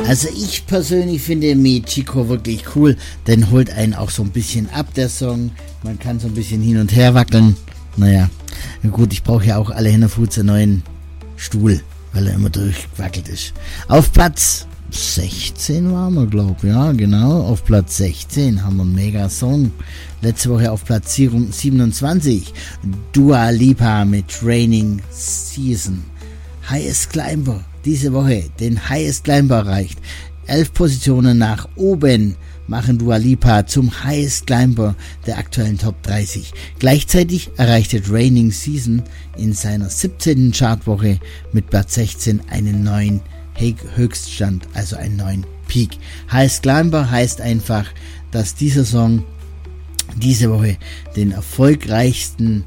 Also ich persönlich finde Michiko wirklich cool, denn holt einen auch so ein bisschen ab, der Song. Man kann so ein bisschen hin und her wackeln. Naja, gut, ich brauche ja auch alle Hinterfuß einen neuen Stuhl, weil er immer durchgewackelt ist. Auf Platz 16 waren wir, glaube ich. Ja, genau. Auf Platz 16 haben wir einen Mega-Song. Letzte Woche auf Platz 27. Dua Lipa mit Raining Season. Highest Climber. Diese Woche den Highest Climber erreicht. 11 Positionen nach oben machen Dua Lipa zum Highest Climber der aktuellen Top 30. Gleichzeitig erreichte Raining Season in seiner 17. Chartwoche mit Platz 16 einen neuen Höchststand, also einen neuen Peak. Highest Climber heißt einfach, dass dieser Song diese Woche den erfolgreichsten,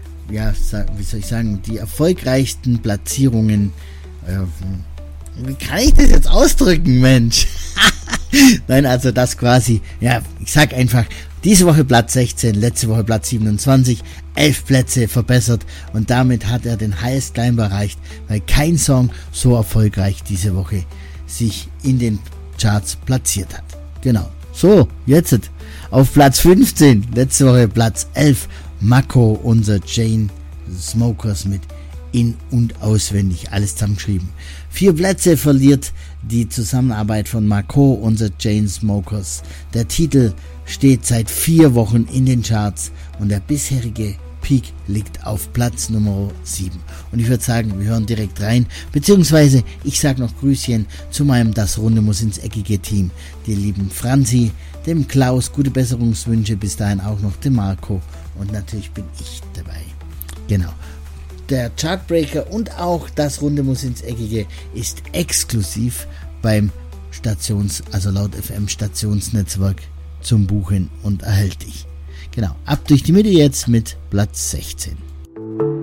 die erfolgreichsten Platzierungen, wie kann ich das jetzt ausdrücken, Mensch? Nein, also das quasi, ich sag einfach, diese Woche Platz 16, letzte Woche Platz 27, 11 Plätze verbessert und damit hat er den Highest Climber erreicht, weil kein Song so erfolgreich diese Woche sich in den Charts platziert hat. Genau. So, jetzt auf Platz 15, letzte Woche Platz 11, Mako, unser Chainsmokers mit in- und auswendig, alles zusammengeschrieben. 4 Plätze verliert die Zusammenarbeit von Mako, unser Chainsmokers. Der Titel steht seit 4 Wochen in den Charts und der bisherige Peak liegt auf Platz Nummer 7. Und ich würde sagen, wir hören direkt rein, beziehungsweise ich sage noch Grüßchen zu meinem Das Runde muss ins eckige Team, die lieben Franzi, dem Klaus, gute Besserungswünsche, bis dahin auch noch dem Marco und natürlich bin ich dabei. Genau. Der Chartbreaker und auch Das Runde muss ins Eckige ist exklusiv beim also laut FM Stationsnetzwerk zum Buchen und erhältlich. Genau, ab durch die Mitte jetzt mit Platz 16.